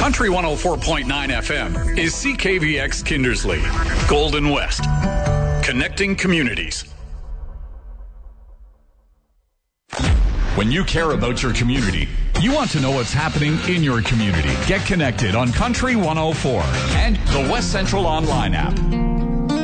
Country 104.9 FM is CKVX Kindersley, Golden West, connecting communities. When you care about your community, you want to know what's happening in your community. Get connected on Country 104 and the West Central Online app.